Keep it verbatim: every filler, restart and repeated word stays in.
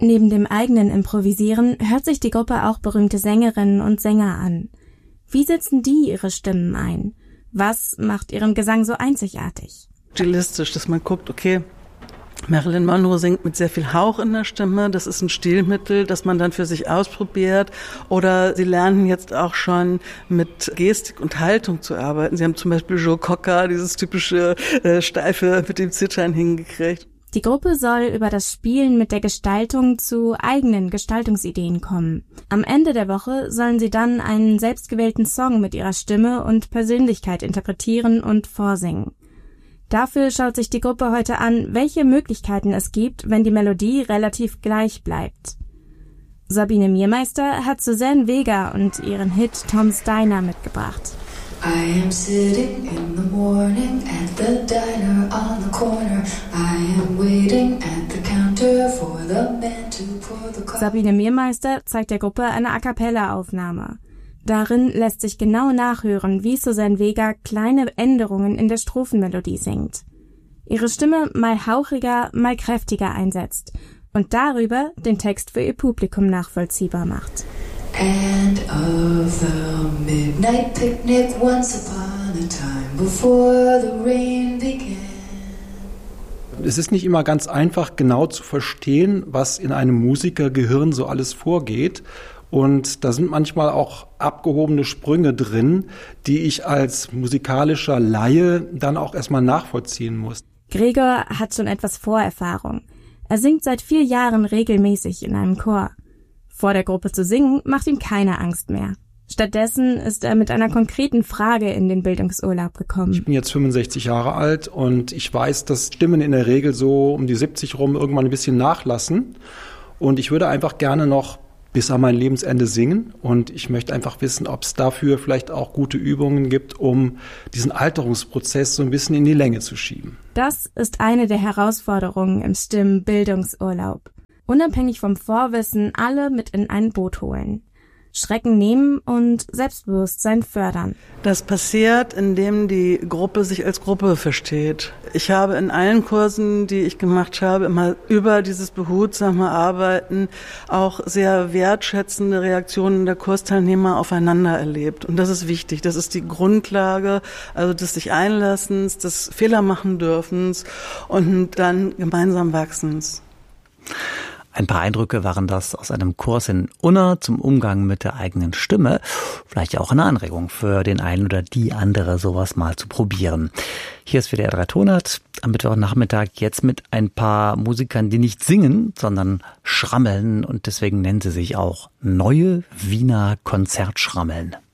Neben dem eigenen Improvisieren hört sich die Gruppe auch berühmte Sängerinnen und Sänger an. Wie setzen die ihre Stimmen ein? Was macht ihren Gesang so einzigartig? Stilistisch, dass man guckt, okay, Marilyn Monroe singt mit sehr viel Hauch in der Stimme. Das ist ein Stilmittel, das man dann für sich ausprobiert. Oder sie lernen jetzt auch schon mit Gestik und Haltung zu arbeiten. Sie haben zum Beispiel Joe Cocker, dieses typische äh, Steife mit dem Zittern hingekriegt. Die Gruppe soll über das Spielen mit der Gestaltung zu eigenen Gestaltungsideen kommen. Am Ende der Woche sollen sie dann einen selbstgewählten Song mit ihrer Stimme und Persönlichkeit interpretieren und vorsingen. Dafür schaut sich die Gruppe heute an, welche Möglichkeiten es gibt, wenn die Melodie relativ gleich bleibt. Sabine Miermeister hat Suzanne Vega und ihren Hit Tom's Diner mitgebracht. I am sitting in the morning at the diner on the corner. I am waiting at the counter for the man to pour the coffee. Sabine Miermeister zeigt der Gruppe eine A-cappella-Aufnahme. Darin lässt sich genau nachhören, wie Suzanne Vega kleine Änderungen in der Strophenmelodie singt. Ihre Stimme mal hauchiger, mal kräftiger einsetzt und darüber den Text für ihr Publikum nachvollziehbar macht. And of the midnight picnic once upon a time before the rain began. Es ist nicht immer ganz einfach, genau zu verstehen, was in einem Musikergehirn so alles vorgeht. Und da sind manchmal auch abgehobene Sprünge drin, die ich als musikalischer Laie dann auch erstmal nachvollziehen muss. Gregor hat schon etwas Vorerfahrung. Er singt seit vier Jahren regelmäßig in einem Chor. Vor der Gruppe zu singen macht ihm keine Angst mehr. Stattdessen ist er mit einer konkreten Frage in den Bildungsurlaub gekommen. Ich bin jetzt fünfundsechzig Jahre alt und ich weiß, dass Stimmen in der Regel so um die siebzig rum irgendwann ein bisschen nachlassen. Und ich würde einfach gerne noch bis an mein Lebensende singen. Und ich möchte einfach wissen, ob es dafür vielleicht auch gute Übungen gibt, um diesen Alterungsprozess so ein bisschen in die Länge zu schieben. Das ist eine der Herausforderungen im Stimmbildungsurlaub. Unabhängig vom Vorwissen alle mit in ein Boot holen. Schrecken nehmen und Selbstbewusstsein fördern. Das passiert, indem die Gruppe sich als Gruppe versteht. Ich habe in allen Kursen, die ich gemacht habe, immer über dieses behutsame Arbeiten auch sehr wertschätzende Reaktionen der Kursteilnehmer aufeinander erlebt. Und das ist wichtig. Das ist die Grundlage, also des sich Einlassens, des Fehler machen dürfens und dann gemeinsam Wachsens. Ein paar Eindrücke waren das aus einem Kurs in Unna zum Umgang mit der eigenen Stimme. Vielleicht auch eine Anregung für den einen oder die andere, sowas mal zu probieren. Hier ist wieder R drei Tonart am Mittwochnachmittag jetzt mit ein paar Musikern, die nicht singen, sondern schrammeln. Und deswegen nennen sie sich auch Neue Wiener Konzertschrammeln.